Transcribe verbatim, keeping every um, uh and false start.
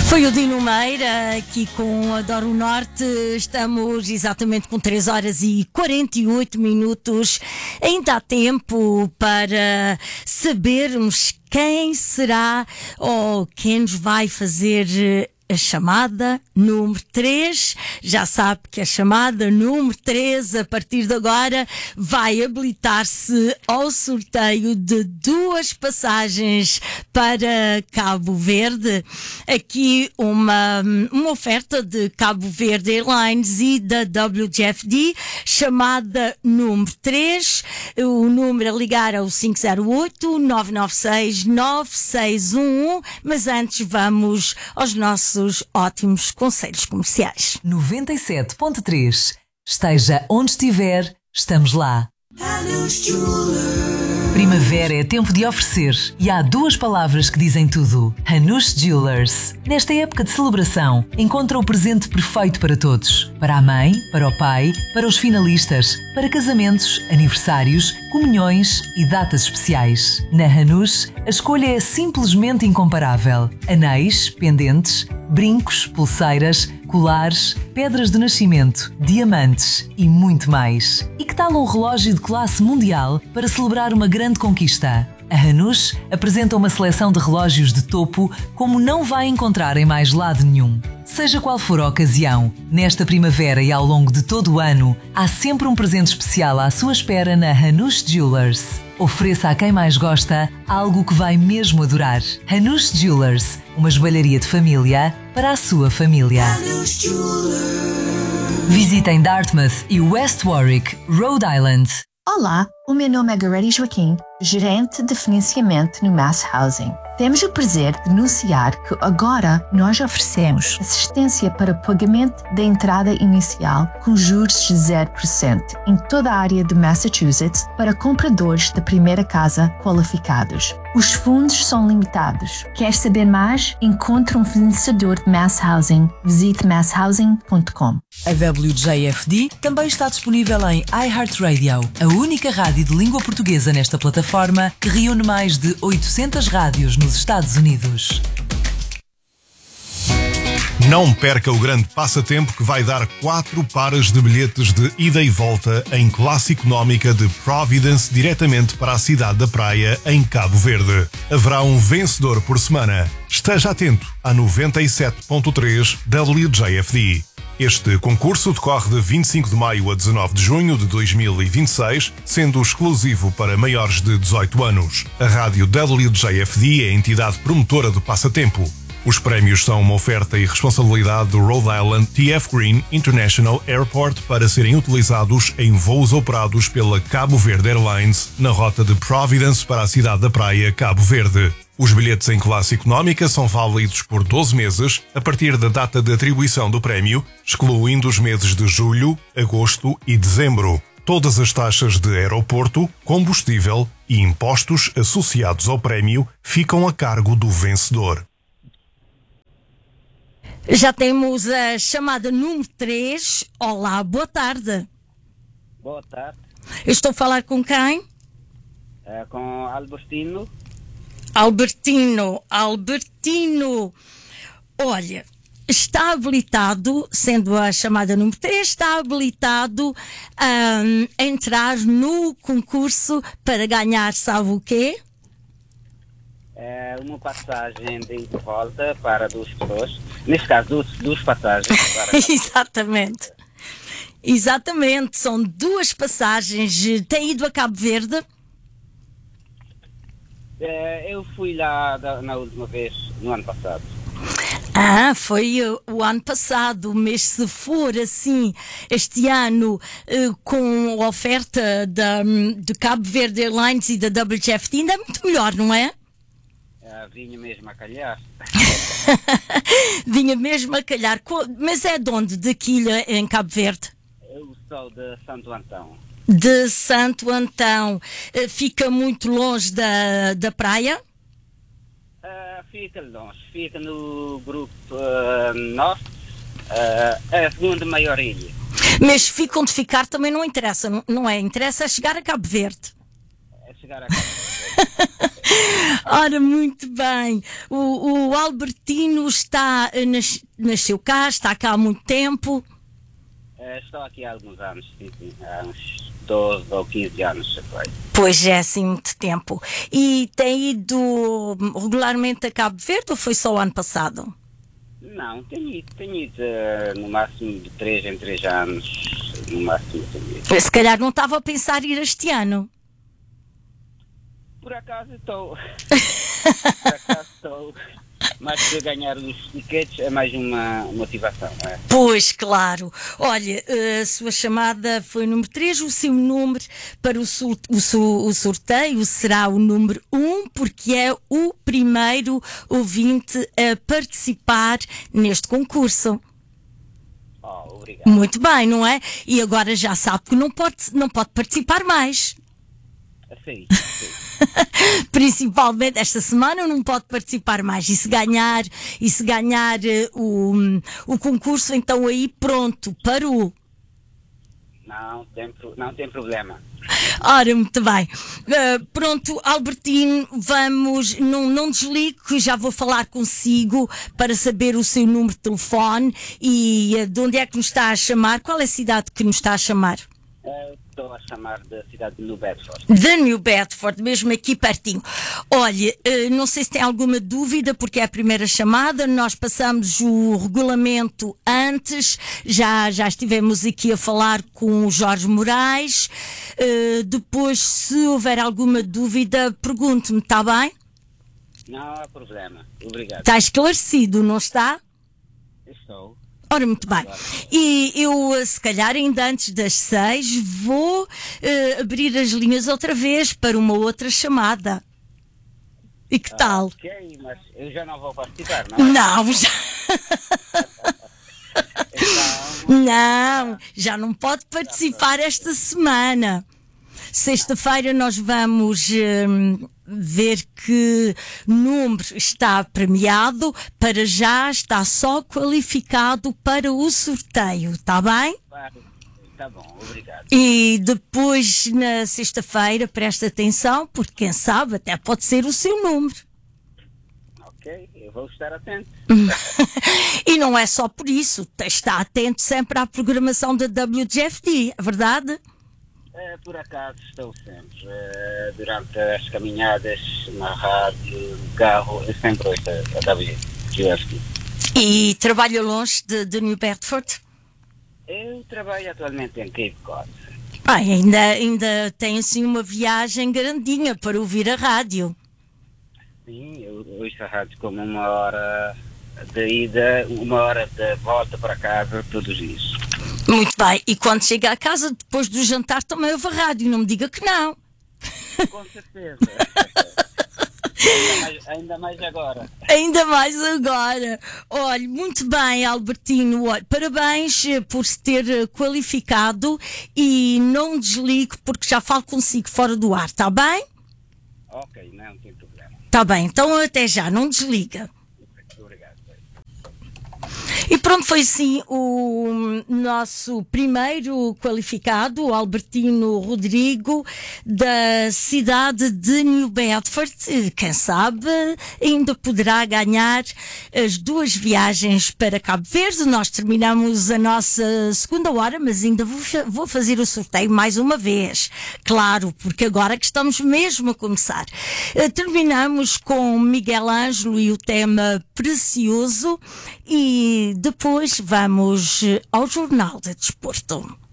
Foi o Dino Meira aqui com Adoro o Norte. Estamos exatamente com três horas e quarenta e oito minutos. Ainda há tempo para sabermos quem será ou quem nos vai fazer a chamada número três. Já sabe que a chamada número três, a partir de agora, vai habilitar-se ao sorteio de duas passagens para Cabo Verde. Aqui uma, uma oferta de Cabo Verde Airlines e da W G F D, chamada número três. O número a ligar é o cinco zero oito, nove nove seis, nove seis um um. Mas antes vamos aos nossos ótimos conselhos comerciais. noventa e sete ponto três. Esteja onde estiver, estamos lá. Primavera é tempo de oferecer e há duas palavras que dizem tudo: Hanush Jewelers. Nesta época de celebração, encontra o presente perfeito para todos. Para a mãe, para o pai, para os finalistas, para casamentos, aniversários, comunhões e datas especiais. Na Hanush, a escolha é simplesmente incomparável. Anéis, pendentes, brincos, pulseiras, colares, pedras de nascimento, diamantes e muito mais. E que tal um relógio de classe mundial para celebrar uma grande conquista? A Hanush apresenta uma seleção de relógios de topo como não vai encontrar em mais lado nenhum. Seja qual for a ocasião, nesta primavera e ao longo de todo o ano, há sempre um presente especial à sua espera na Hanush Jewelers. Ofereça a quem mais gosta algo que vai mesmo adorar. Hanush Jewelers, uma joalharia de família para a sua família. Visitem Dartmouth e West Warwick, Rhode Island. Olá, o meu nome é Goretti Joaquim, gerente de financiamento no Mass Housing. Temos o prazer de anunciar que agora nós oferecemos assistência para pagamento da entrada inicial com juros de zero por cento em toda a área de Massachusetts para compradores da primeira casa qualificados. Os fundos são limitados. Quer saber mais? Encontre um fornecedor de Mass Housing. Visite mass housing ponto com. A W J F D também está disponível em iHeartRadio, a única rádio de língua portuguesa nesta plataforma que reúne mais de oitocentas rádios nos Estados Unidos. Não perca o grande passatempo que vai dar quatro pares de bilhetes de ida e volta em classe económica de Providence diretamente para a cidade da praia em Cabo Verde. Haverá um vencedor por semana. Esteja atento a noventa e sete ponto três W J F D. Este concurso decorre de vinte e cinco de maio a dezanove de junho de dois mil e vinte e seis, sendo exclusivo para maiores de dezoito anos. A rádio W J F D é a entidade promotora do passatempo. Os prémios são uma oferta e responsabilidade do Rhode Island T F Green International Airport para serem utilizados em voos operados pela Cabo Verde Airlines na rota de Providence para a cidade da praia Cabo Verde. Os bilhetes em classe económica são válidos por doze meses a partir da data de atribuição do prémio, excluindo os meses de julho, agosto e dezembro. Todas as taxas de aeroporto, combustível e impostos associados ao prémio ficam a cargo do vencedor. Já temos a chamada número três. Olá, boa tarde. Boa tarde. Eu estou a falar com quem? É, com Albertino. Albertino, Albertino. Olha, está habilitado, sendo a chamada número três, está habilitado um, a entrar no concurso para ganhar, sabe o quê? É uma passagem de ida e volta para duas pessoas. Neste caso, duas, duas passagens. Para... Exatamente. Exatamente. São duas passagens. Tem ido a Cabo Verde? É, eu fui lá da, na última vez, no ano passado. Ah, foi uh, o ano passado, mas se for assim, este ano, uh, com a oferta da, de Cabo Verde Airlines e da W G F D, ainda é muito melhor, não é? Vinha mesmo a calhar. Vinha mesmo a calhar. Mas é de onde? De Quilha, em Cabo Verde? Eu sou de Santo Antão. De Santo Antão. Fica muito longe da, da praia? Uh, fica longe. Fica no grupo uh, norte. Uh, é a segunda maior ilha. Mas fica onde ficar também não interessa, não, não é? Interessa é chegar a Cabo Verde. É chegar a Cabo Verde. Ora, muito bem. O, o Albertino está, nas, nasceu cá, está cá há muito tempo. Uh, estou aqui há alguns anos, sim, sim, há uns doze ou quinze anos, já foi. Pois é, assim, muito tempo. E tem ido regularmente a Cabo Verde ou foi só o ano passado? Não, tenho ido, tenho ido uh, no máximo de três em três anos, no máximo tenho ido. Se calhar não estava a pensar ir este ano. Por acaso estou. Por acaso estou. Mas de ganhar os tickets é mais uma motivação, não é? Pois, claro. Olha, a sua chamada foi o número três, o seu número para o, sur o, su o sorteio será o número um, porque é o primeiro ouvinte a participar neste concurso. Oh, obrigado. Muito bem, não é? E agora já sabe que não pode, não pode participar mais. Sim, sim. Principalmente esta semana não pode participar mais. E se ganhar, e se ganhar uh, o, o concurso, então aí pronto, parou. Não tem, não tem problema. Ora, muito bem. Uh, pronto, Albertino, vamos, não, não desligue, que já vou falar consigo para saber o seu número de telefone e uh, de onde é que nos está a chamar. Qual é a cidade que nos está a chamar? Uh, Estou a chamar da cidade de New Bedford. De New Bedford, mesmo aqui pertinho. Olha, não sei se tem alguma dúvida, porque é a primeira chamada, nós passamos o regulamento antes, já, já estivemos aqui a falar com o Jorge Moraes, depois, se houver alguma dúvida, pergunte-me, está bem? Não há problema, obrigado. Está esclarecido, não está? Estou. Ora, muito bem. E eu, se calhar, ainda antes das seis, vou uh, abrir as linhas outra vez para uma outra chamada. E que tal? Ok, mas eu já não vou participar, não é? Não, já... Então... Não, já não pode participar esta semana. Sexta-feira nós vamos hum, ver que número está premiado. Para já está só qualificado para o sorteio, está bem? Está bom, obrigado. E depois, na sexta-feira, presta atenção, porque quem sabe até pode ser o seu número. Ok, eu vou estar atento. E não é só por isso, está atento sempre à programação da W G F D, é verdade? Uh, por acaso estou sempre, uh, durante as caminhadas, na rádio, no carro, eu sempre ouço a W G F D. E trabalha longe de, de New Bedford? Eu trabalho atualmente em Cape Cod. Ah, ainda, ainda tem assim uma viagem grandinha para ouvir a rádio. Sim, eu ouço a rádio como uma hora de ida, uma hora de volta para casa, todos os dias. Muito bem, e quando chega a casa, depois do jantar, também ouve a rádio, não me diga que não. Com certeza. ainda, mais, ainda mais agora. Ainda mais agora. Olha, muito bem, Albertino. Olha, parabéns por se ter qualificado e não desligue, porque já falo consigo fora do ar, está bem? Ok, não tem problema. Está bem, então até já, não desliga. Obrigado. E pronto, foi assim o nosso primeiro qualificado, o Albertino Rodrigo, da cidade de New Bedford. Quem sabe ainda poderá ganhar as duas viagens para Cabo Verde. Nós terminamos a nossa segunda hora, mas ainda vou, vou fazer o sorteio mais uma vez. Claro, porque agora que estamos mesmo a começar. Terminamos com Miguel Ângelo e o tema Precioso. E depois vamos ao Jornal de Desporto.